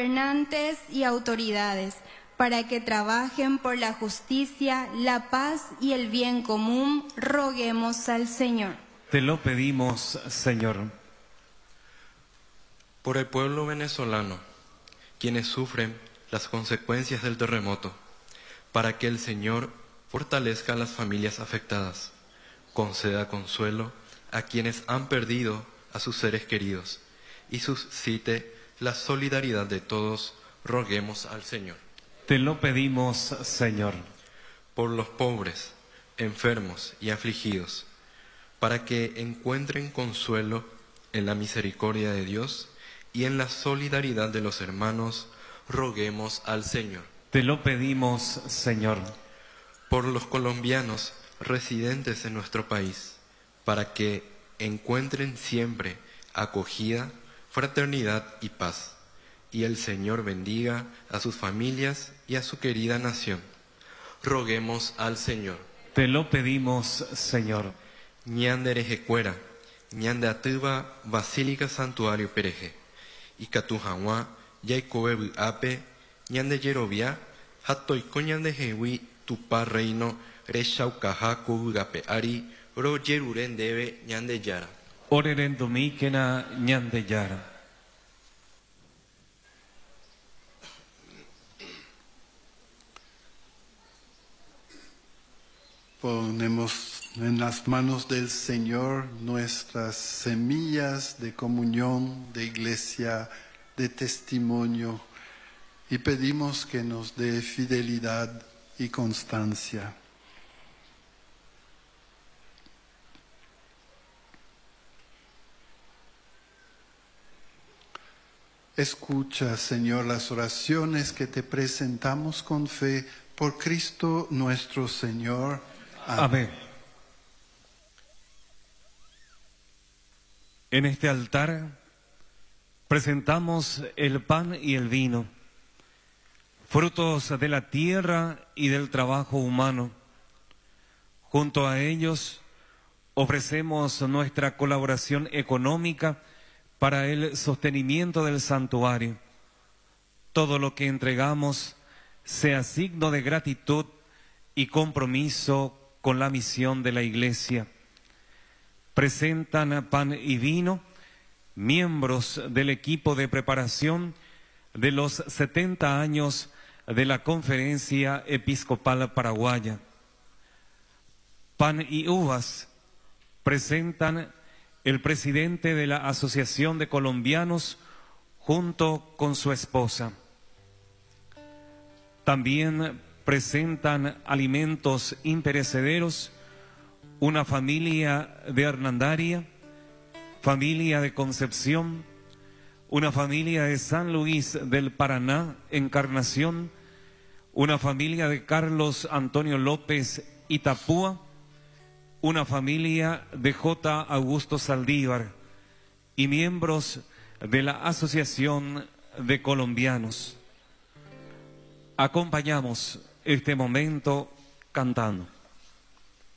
gobernantes y autoridades, para que trabajen por la justicia, la paz y el bien común, roguemos al Señor. Te lo pedimos, Señor. Por el pueblo venezolano, quienes sufren las consecuencias del terremoto, para que el Señor fortalezca a las familias afectadas, conceda consuelo a quienes han perdido a sus seres queridos y suscite la solidaridad de todos, roguemos al Señor. Te lo pedimos, Señor. Por los pobres, enfermos y afligidos, para que encuentren consuelo en la misericordia de Dios y en la solidaridad de los hermanos, roguemos al Señor. Te lo pedimos, Señor. Por los colombianos residentes en nuestro país, para que encuentren siempre acogida, fraternidad y paz, y el Señor bendiga a sus familias y a su querida nación. Roguemos al Señor. Te lo pedimos, Señor. Ñande erejecuera, ñande atuba Basílica Santuario Pereje, y Catujanwa, Yaikobe Ape, ñande Yerovia, Hatoiko ñande Jehui, Tupa Reino, Reshaukaja Kugape Ari, Ro Yeruren debe ñande Yara. Oreren domíquena ñande Yara. Ponemos en las manos del Señor nuestras semillas de comunión, de iglesia, de testimonio, y pedimos que nos dé fidelidad y constancia. Escucha, Señor, las oraciones que te presentamos con fe por Cristo nuestro Señor. Amén. En este altar presentamos el pan y el vino, frutos de la tierra y del trabajo humano. Junto a ellos ofrecemos nuestra colaboración económica para el sostenimiento del santuario. Todo lo que entregamos sea signo de gratitud y compromiso con la misión de la Iglesia. Presentan pan y vino miembros del equipo de preparación de los 70 años de la Conferencia Episcopal Paraguaya. Pan y uvas presentan el presidente de la Asociación de Colombianos junto con su esposa. También presentan alimentos imperecederos una familia de Hernandaria, familia de Concepción, una familia de San Luis del Paraná, Encarnación, una familia de Carlos Antonio López Itapúa, una familia de J. Augusto Saldívar y miembros de la Asociación de Colombianos. Acompañamos este momento cantando.